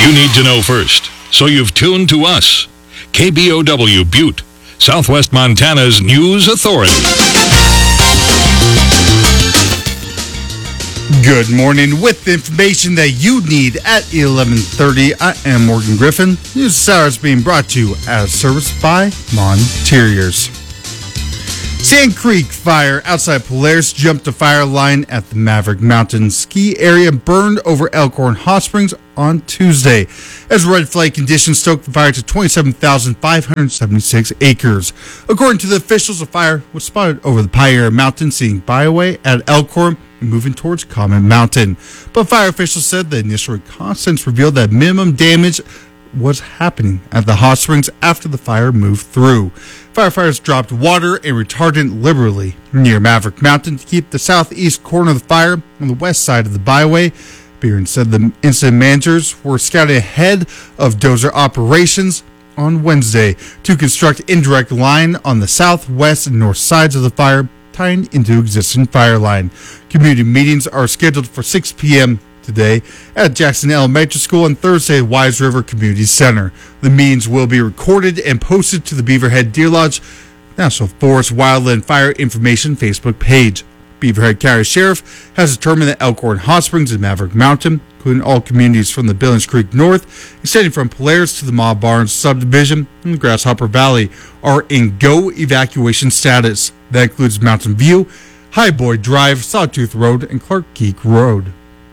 You need to know first, so you've tuned to us. KBOW Butte, Southwest Montana's news authority. Good morning. With the information that you need at 11:30, I am Morgan Griffin. News this hour is being brought to you as serviced by Monteriors. Sand Creek Fire outside Polaris jumped a fire line at the Maverick Mountain ski area, burned over Elkhorn Hot Springs on Tuesday. As red flag conditions stoked the fire to 27,576 acres. According to the officials, the fire was spotted over the Pioneer Mountain, seeing byway at Elkhorn and moving towards Common Mountain. But fire officials said the initial reconnaissance revealed that minimum damage was happening at the hot springs after the fire moved through. Firefighters dropped water and retardant liberally near Maverick Mountain to keep the southeast corner of the fire on the west side of the byway. Behrens said the incident managers were scouting ahead of dozer operations on Wednesday to construct indirect line on the southwest and north sides of the fire, tying into existing fire line. Community meetings are scheduled for 6 p.m. today at Jackson Elementary School and Thursday at Wise River Community Center. The meetings will be recorded and posted to the Beaverhead Deer Lodge National Forest Wildland Fire Information Facebook page. Beaverhead County Sheriff has determined that Elkhorn Hot Springs and Maverick Mountain, including all communities from the Billings Creek North, extending from Polaris to the Ma Barnes subdivision in the Grasshopper Valley, are in go evacuation status. That includes Mountain View, Highboy Drive, Sawtooth Road, and Clark Creek Road.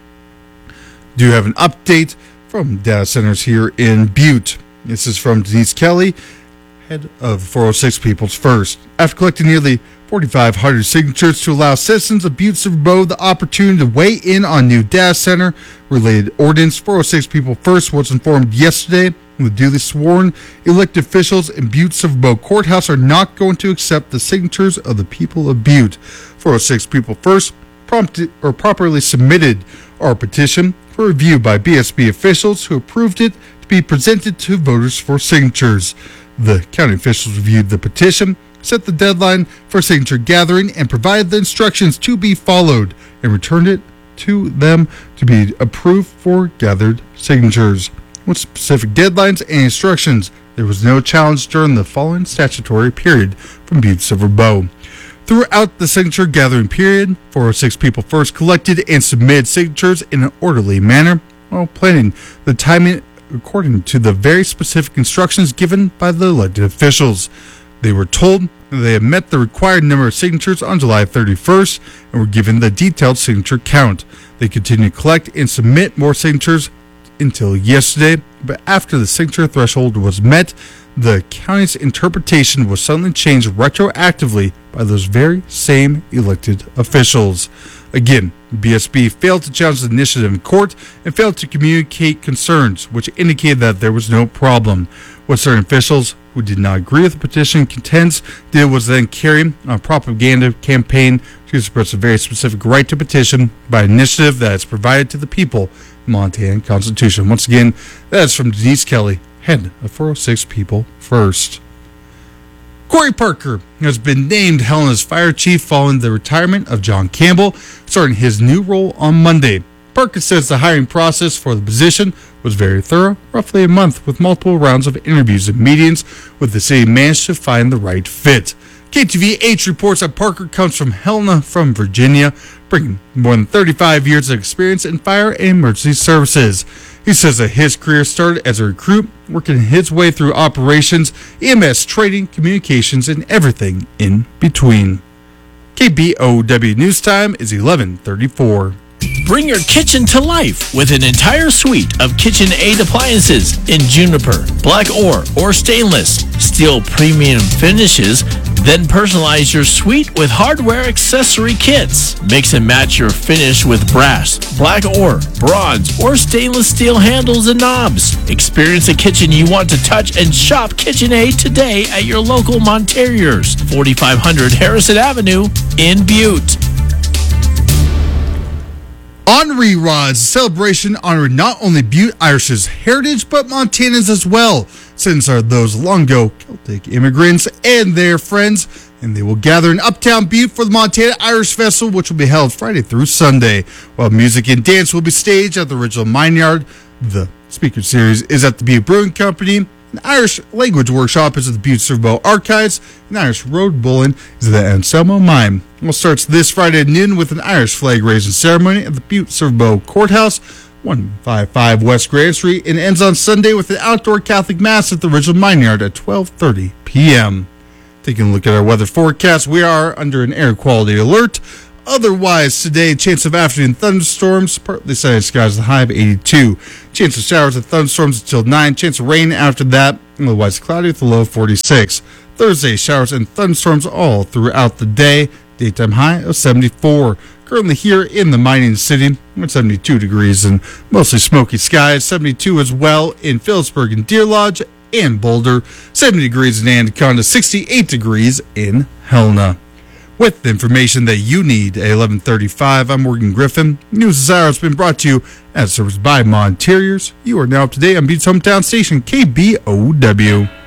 Do have an update from data centers here in Butte. This is from Denise Kelly, head of 406 People's First. After collecting nearly 4,500 signatures to allow citizens of Butte Silverbow the opportunity to weigh in on new data center related ordinance, 406 People First was informed yesterday the duly sworn elected officials in Butte Silverbow Courthouse are not going to accept the signatures of the people of Butte. 406 People First properly submitted our petition for review by BSB officials who approved it to be presented to voters for signatures. The county officials reviewed the petition, set the deadline for signature gathering, and provided the instructions to be followed and returned it to them to be approved for gathered signatures. With specific deadlines and instructions, there was no challenge during the following statutory period from Butte Silverbow. Throughout the signature gathering period, 406 People First collected and submitted signatures in an orderly manner while planning the timing according to the very specific instructions given by the elected officials. They were told they had met the required number of signatures on July 31st and were given the detailed signature count. They continued to collect and submit more signatures until yesterday, but after the signature threshold was met, the county's interpretation was suddenly changed retroactively by those very same elected officials. Again, BSB failed to challenge the initiative in court and failed to communicate concerns, which indicated that there was no problem. What certain officials who did not agree with the petition contends did was then carry a propaganda campaign to express a very specific right to petition by initiative that is provided to the people in the Montana Constitution. Once again, that is from Denise Kelly, head of 406 People First. Corey Parker has been named Helena's fire chief following the retirement of John Campbell, starting his new role on Monday. Parker says the hiring process for the position was very thorough, roughly a month, with multiple rounds of interviews and meetings with the city managed to find the right fit. KTVH reports that Parker comes from Helena from Virginia, bringing more than 35 years of experience in fire and emergency services. He says that his career started as a recruit, working his way through operations, EMS training, communications, and everything in between. KBOW News Time is 11:34. Bring your kitchen to life with an entire suite of KitchenAid appliances in juniper, black or stainless, steel premium finishes. Then personalize your suite with hardware accessory kits. Mix and match your finish with brass, black ore, bronze, or stainless steel handles and knobs. Experience a kitchen you want to touch and shop KitchenAid today at your local Monteriors, 4500 Harrison Avenue in Butte. Honorary Rods celebration honored not only Butte Irish's heritage, but Montana's as well, since are those long ago Celtic immigrants and their friends, and they will gather in Uptown Butte for the Montana Irish Festival, which will be held Friday through Sunday. While music and dance will be staged at the original Mine Yard, The speaker series is at the Butte Brewing Company. An Irish language workshop is at the Butte Servo Archives. An Irish road bowling is at the Anselmo Mine. It starts this Friday at noon with an Irish flag raising ceremony at the Butte Servo Courthouse, 155 West Grand Street, and ends on Sunday with an outdoor Catholic Mass at the original mine yard at 12:30 p.m. Taking a look at our weather forecast, we are under an air quality alert. Otherwise, today, chance of afternoon thunderstorms, partly sunny skies, the high of 82. Chance of showers and thunderstorms until 9. Chance of rain after that, otherwise cloudy with a low of 46. Thursday, showers and thunderstorms all throughout the day. Daytime high of 74. Currently here in the mining city, we're at 72 degrees and mostly smoky skies. 72 as well in Phillipsburg and Deer Lodge and Boulder. 70 degrees in Anaconda, 68 degrees in Helena. With the information that you need at 11:35, I'm Morgan Griffin. News this hour has been brought to you as serviced by Mon Interiors. You are now up to date on Butte's hometown station, KBOW.